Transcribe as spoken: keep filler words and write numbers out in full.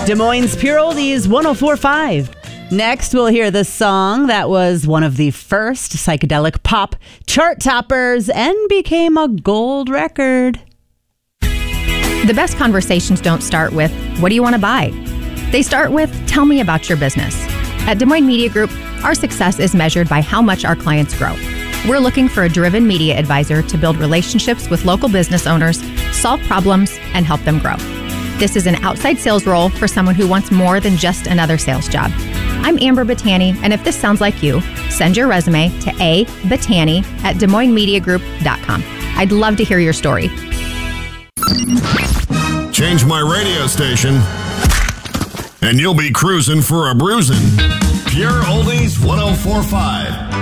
Des Moines Pure Oldies one oh four point five. Next, we'll hear the song that was one of the first psychedelic pop chart toppers and became a gold record. The best conversations don't start with, what do you want to buy? They start with, tell me about your business. At Des Moines Media Group, our success is measured by how much our clients grow. We're looking for a driven media advisor to build relationships with local business owners, solve problems, and help them grow. This is an outside sales role for someone who wants more than just another sales job. I'm Amber Battani, and if this sounds like you, send your resume to a battani at des moines media group dot com. I'd love to hear your story. Change my radio station, and you'll be cruising for a bruising. Pure Oldies one oh four point five.